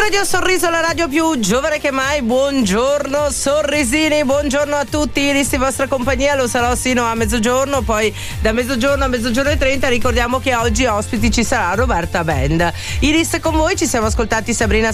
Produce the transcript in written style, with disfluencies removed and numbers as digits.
Radio Sorriso, la radio più giovane che mai. Buongiorno sorrisini, buongiorno a tutti. Iris in vostra compagnia, lo sarò sino a mezzogiorno, poi da mezzogiorno a mezzogiorno e 30 ricordiamo che oggi ospiti ci sarà Roberta Band. Iris con voi, ci siamo ascoltati Sabrina